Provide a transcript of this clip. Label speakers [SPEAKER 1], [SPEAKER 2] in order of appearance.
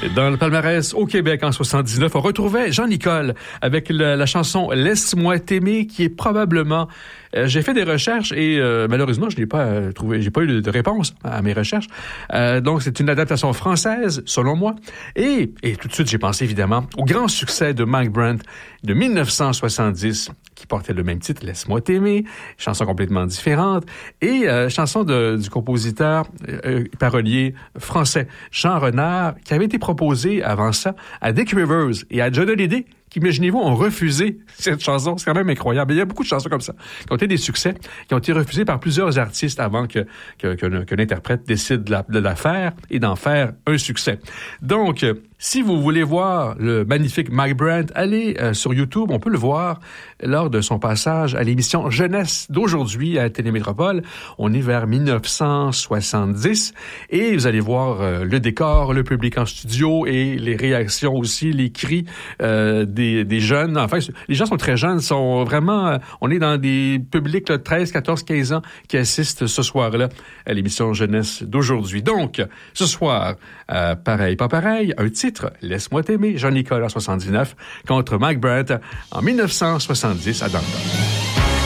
[SPEAKER 1] Dans le palmarès au Québec en 79, on retrouvait Jean-Nicole avec la chanson « Laisse-moi t'aimer » qui est probablement... j'ai fait des recherches et malheureusement, je n'ai pas trouvé, j'ai pas eu de réponse à mes recherches. Donc, c'est une adaptation française, selon moi. Et tout de suite, j'ai pensé évidemment au grand succès de Mike Brandt de 1970 qui portait le même titre, « Laisse-moi t'aimer », chanson complètement différente, et chanson du compositeur parolier français Jean Renard, qui avait été proposé avant ça à Dick Rivers et à John Hallyday, qui, imaginez-vous, ont refusé cette chanson. C'est quand même incroyable. Il y a beaucoup de chansons comme ça qui ont été des succès, qui ont été refusées par plusieurs artistes avant que l'interprète décide de la faire et d'en faire un succès. Donc, si vous voulez voir le magnifique Mike Brandt, allez sur YouTube. On peut le voir lors de son passage à l'émission Jeunesse d'aujourd'hui à Télémétropole. On est vers 1970 et vous allez voir le décor, le public en studio et les réactions aussi, les cris des jeunes. Enfin, les gens sont très jeunes, sont vraiment... on est dans des publics là, 13, 14, 15 ans qui assistent ce soir-là à l'émission Jeunesse d'aujourd'hui. Donc, ce soir, pareil, pas pareil, un titre, Laisse-moi t'aimer, Jean-Nicole en 79, contre Mike Brandt en 1970 à Downtown.